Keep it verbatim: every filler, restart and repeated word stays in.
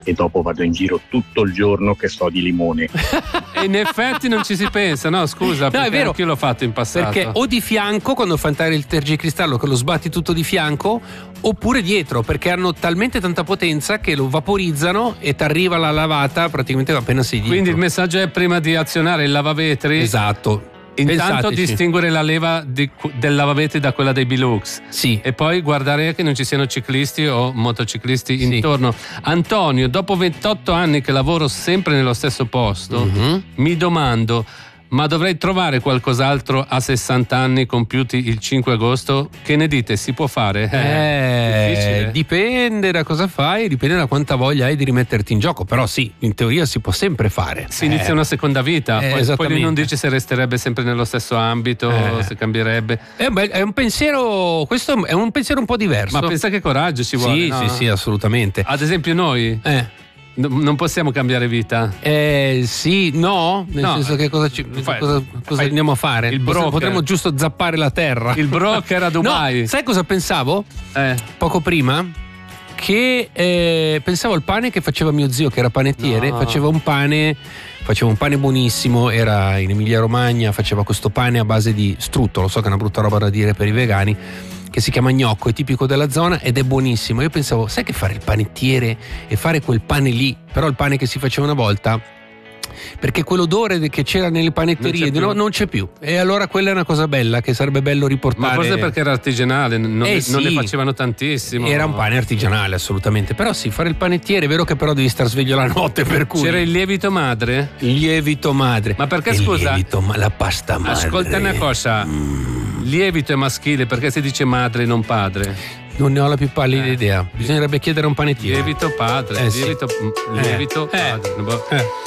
e dopo vado in giro tutto il giorno che so di limone. E in effetti non ci si pensa, no scusa, no, è vero, anche io l'ho fatto in passato. Perché o di fianco quando fai entrare il tergicristallo che lo sbatti tutto di fianco, oppure dietro, perché hanno talmente tanta potenza che lo vaporizzano e ti arriva la lavata praticamente appena sei dietro. Quindi il messaggio è prima di azionare il lavavetri, esatto, intanto pensateci. distinguere la leva di, del lavavetri da quella dei Bilux, sì, e poi guardare che non ci siano ciclisti o motociclisti sì. intorno. Antonio, dopo ventotto anni che lavoro sempre nello stesso posto, mm-hmm. mi domando, ma dovrei trovare qualcos'altro a sessanta anni compiuti il cinque agosto? Che ne dite? Si può fare? Eh, eh dipende da cosa fai, dipende da quanta voglia hai di rimetterti in gioco, però sì, in teoria si può sempre fare. Si inizia eh. una seconda vita, eh, poi, poi lui non dice se resterebbe sempre nello stesso ambito, eh. se cambierebbe. È un, è un pensiero, questo è un pensiero un po' diverso. Ma pensa che coraggio ci vuole. Sì, no? sì, sì, assolutamente. Ad esempio noi... Eh. Non possiamo cambiare vita? Eh sì, no, nel no, senso che cosa, ci, fai, cosa, cosa andiamo a fare? Il broker. Potremmo giusto zappare la terra. Il broker a Dubai. No, sai cosa pensavo? Eh. Poco prima che eh, pensavo al pane che faceva mio zio, che era panettiere, no. faceva un pane faceva un pane buonissimo, era in Emilia Romagna, faceva questo pane a base di strutto, lo so che è una brutta roba da dire per i vegani, che si chiama gnocco, è tipico della zona ed è buonissimo. Io pensavo, sai che fare il panettiere e fare quel pane lì, però il pane che si faceva una volta, perché quell'odore che c'era nelle panetterie non c'è, no, non c'è più, e allora quella è una cosa bella che sarebbe bello riportare. Ma forse perché era artigianale, non, eh ne, sì, non ne facevano tantissimo. Era un pane artigianale assolutamente, però sì, fare il panettiere è vero che però devi star sveglio la notte, per cui c'era il lievito madre? Il lievito madre. Ma perché il scusa? Lievito, ma la pasta madre. Ascolta una cosa, mm. lievito è maschile, perché si dice madre non padre? Non ne ho la più pallida eh. idea. Bisognerebbe chiedere a un panettiere. Lievito padre, eh, lievito, sì. lievito eh. padre. Eh.